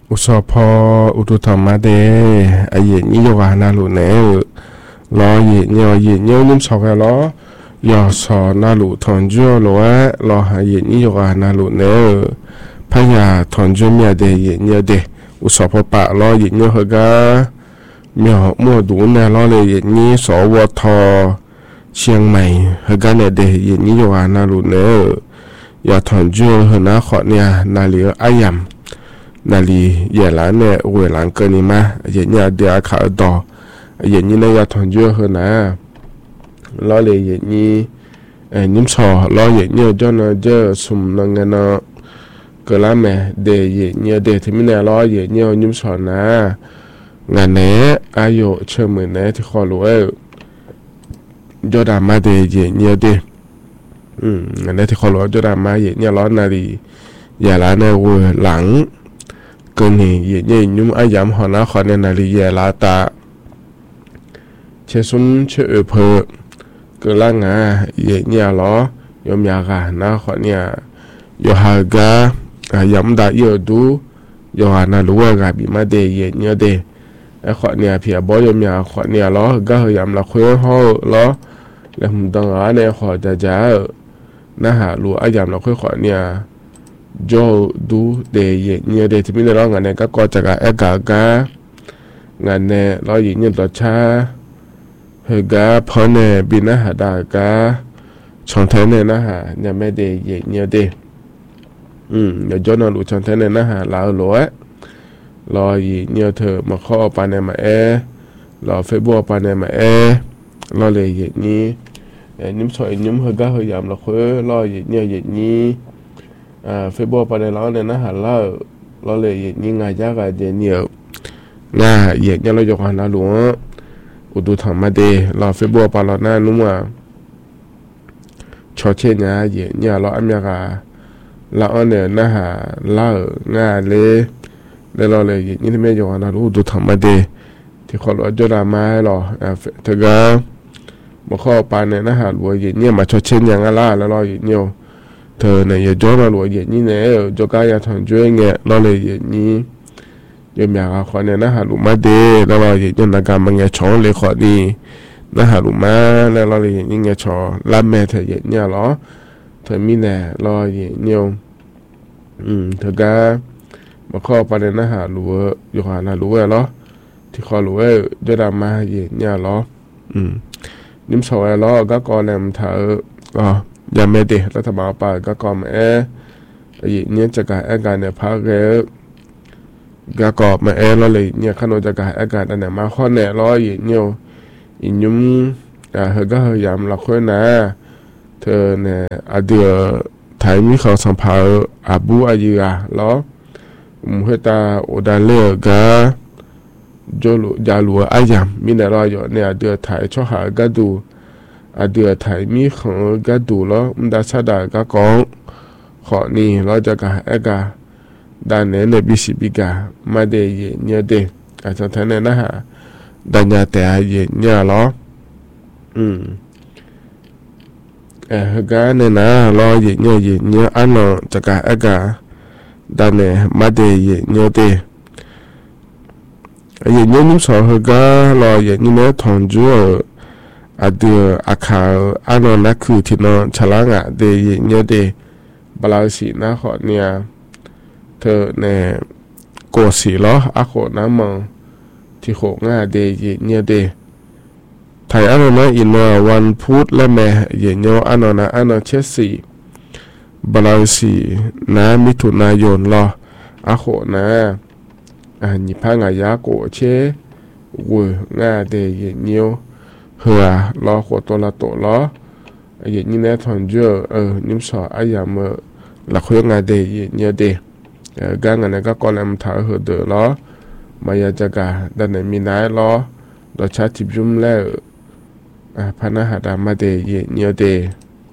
usopo ututamade aye ni yoga na lu ne lo ye nyo nim so ga lo yo so na lu tonjo lo lo aye ni yoga na lu ne pa ya tonjo mi de ye nyo de usopo pa lo ye nyo ga myo mo du na lo le ye ni so wo tho Chiang Mai ga ne de ye ni yoga na lu ne ya tonjo na kho nia na li ayam nà lì giờ là nè quê làng cơ ni mà giờ nhà đi khảo đò giờ như này thằng chưa hơn à lo lì giờ như nhím sò lo giờ như cho nó giờ sum nó nghe nó cơ lá mẹ để giờ như để thì mình nè lo giờ như nhím sò nè ngày nè ai yo chơi mình nè thì khó lúa cho đàm mà để giờ như để ngày nè thì khó lúa cho đàm mà giờ như lo nà lì giờ là nè quê làng cơ này ye nhung ai dám họ nó khỏi nên là lý ye là ta chế xuân chế ở phở cơ là ngà ye nhà lo yom nhà gà nó khỏi nhà yo hà gà yam đã yêu du yo hà na lúa gà bị mà đề ye nhớ đề khỏi nhà phía bó yom nhà khỏi nhà lo gà hơi yam là khuya ho lo làm đằng á này khỏi giá giá na hà lúa ai dám là khuya khỏi nhà do du de ye nye de thì mình lo ngành này các con chả cả ngành này lo gì như là cha hơi gà phơi này bị nó hả đà cả trong thế này nó hả nhà mẹ de ye nye de nhà cho nó lụt trong thế này nó hả lão lúa lo gì như thợ mà kho pan này mà lo phê bùa pan này mà lo lệ ye nye nhím sỏi nhím hơi gà hơi giảm là khối lo gì như ye nye Facebook pa này nó nên nó hả lo lệ như ngày giá cái để nhiều nga ye nhau lo chọn nó luôn udu thằng mà để lo Facebook pa lo na đúng mà cho chơi nhà ye nhau lo âm nhạc lo anh này nó hả nga lệ lo lệ như thế mấy chọn nó udu thằng mà để thì khó lo cho ra mai lo thực ra một kho pa này nó hả lo ye nhau mà cho chơi nhà lo ye nhiều thờ này giờ cho nó lụa gì như này cho cái nhà thằng chơi nghe nó là gì như giờ mẹ họ này nó hà lụa má đê nó là gì cho nó cầm bằng nghe chó lấy khỏi đi nó hà lụa má nó là gì như nghe chó làm mẹ thầy gì nhà nó thầy mi nè lo gì nhiều thờ ga mà kho pa này nó hà lụa giờ hà lụa đó thì kho lụa cho làm má gì nhà nó nhưng sau đó các con làm thợ ya mẹ deรัฐบาลป่าก็กอมเนี่ยจะกะการเนี่ยพาเกก็กอบมาแล้วเลยเนี่ยขนมจะกะการอันเนี่ยมาข้อเนี่ยร้อยเนี่ยอิยุ่มเฮก็เฮยามละคนนะเธอเนี่ยอเดือไทยมีเขาสัมภาระอาบูอายุอ่ะล้อมุฮตาโอดาเลก็โจลุยาลัวอายามมีเนี่ยร้อยเนี่ยเดือไทยชอบหาก็ดูเดือไทยมีของก็ดูแล้วมันได้ชาดาก็กองขอนี่เราจะกะด้านเนี่ยในบิสิบิกามาเดยเนี่ยเดอาจารย์ท่านเนี่ยนะฮะดันยาแต่เนี่ยล้อก็เนี่ยนะล้อเนี่ยอันนั้นจะกะด้านเนี่ยมาเดยเนี่ยเดเนี่ยนุ่มสาวก็ล้อเนี่ยทองจั่วเดืออาคาอันนั้นคือที่นอนฉลางเดยเนี่ยเดบลาสีนะขอเนี่ยเธอเนี่ยโกสีล้ออาโคน้ำมองที่โคง่าเดยเนี่ยเดไทยอันนั้นอินวันพุธและแม่เยเนี่ยอันนั้นเชสีบลาสีนะมิถุนายนล้ออาโคนะนิพังายาโกเชวัวง่าเดยเนี่ยเหือรอขวดตัวละตัวล้ออย่างนี้นะทอนเจอนิ่มสอไอ้ยามหลักคุยงานเดย์เนี่ยเดย์การงานนั้นก็ก่อนนำถ่ายเหือเดือล้อมายาจากาดันไหนมีนายล้อเราใช้ทิบยุ่มแล้วพนักหาดามาเดย์เนี่ยเดย์